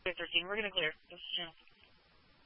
13, we're going to clear. This is Channel